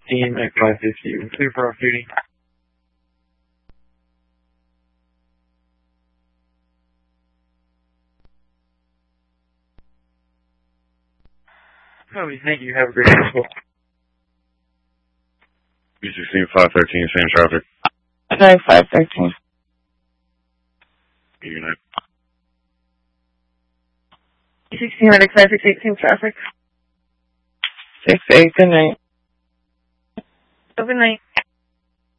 16 at 550. Clear for off-duty. Thank you. Have a great day. B16 513, same traffic. Okay, 513. Good night. B16 Reddick 518, traffic. 6-8, good night. Good night.